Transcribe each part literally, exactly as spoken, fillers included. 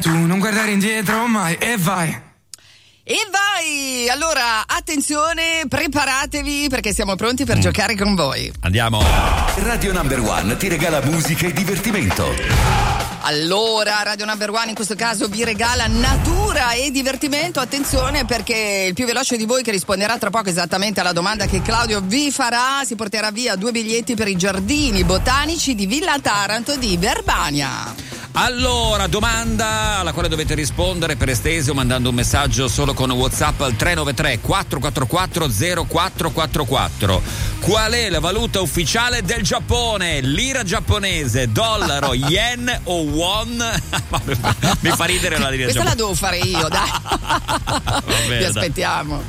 Tu non guardare indietro mai e vai. E vai! Allora, attenzione, preparatevi perché siamo pronti per mm. giocare con voi. Andiamo. Radio Number One ti regala musica e divertimento. Allora, Radio Number One in questo caso vi regala natura e divertimento. Attenzione perché il più veloce di voi che risponderà tra poco esattamente alla domanda che Claudio vi farà si porterà via due biglietti per i giardini botanici di Villa Taranto di Verbania. Allora, domanda alla quale dovete rispondere per esteso mandando un messaggio solo con WhatsApp al tre nove tre quattro quattro quattro zero quattro quattro quattro. Qual è la valuta ufficiale del Giappone? Lira giapponese, dollaro, yen o won? Mi fa ridere la lira Questa giapponese. la devo fare io, dai. Vabbè, vi aspettiamo.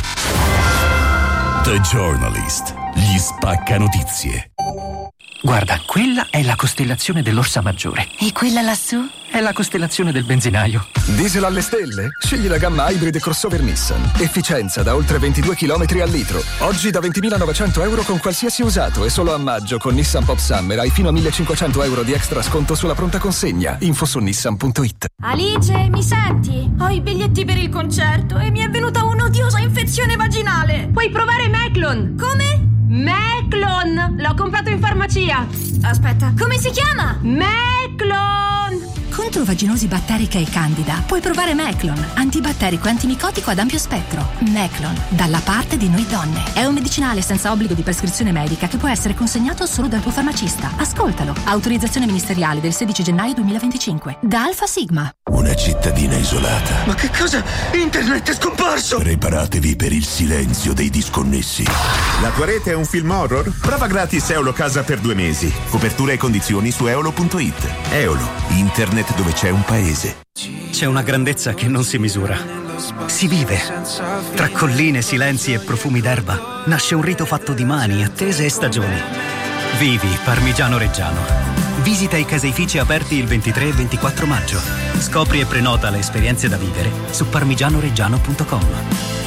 The Journalist, gli spacca notizie. Guarda, quella è la costellazione dell'Orsa Maggiore. E quella lassù? È la costellazione del benzinaio. Diesel alle stelle? Scegli la gamma hybrid crossover Nissan. Efficienza da oltre ventidue chilometri al litro. Oggi da ventimilanovecento euro con qualsiasi usato e solo a maggio con Nissan Pop Summer hai fino a millecinquecento euro di extra sconto sulla pronta consegna. Info su nissan punto it. Alice, mi senti? Ho i biglietti per il concerto e mi è venuta un'odiosa infezione vaginale. Puoi provare Meclon. Come? Meclon! L'ho comprato in farmacia. Aspetta, come si chiama? Meclon! Contro vaginosi batterica e candida puoi provare Meclon, antibatterico e antimicotico ad ampio spettro. Meclon, dalla parte di noi donne. È un medicinale senza obbligo di prescrizione medica che può essere consegnato solo dal tuo farmacista. Ascoltalo. Autorizzazione ministeriale del sedici gennaio duemilaventicinque. Da Alfa Sigma. Una cittadina isolata. Ma che cosa? Internet è scomparso! Preparatevi per il silenzio dei disconnessi. La tua rete è un film horror? Prova gratis Eolo Casa per due mesi. Copertura e condizioni su eolo punto it. Eolo, internet dove c'è un paese. C'è una grandezza che non si misura. Si vive. Tra colline, silenzi e profumi d'erba nasce un rito fatto di mani, attese e stagioni. Vivi Parmigiano Reggiano. Visita i caseifici aperti il ventitré e ventiquattro maggio. Scopri e prenota le esperienze da vivere su parmigianoreggiano punto com.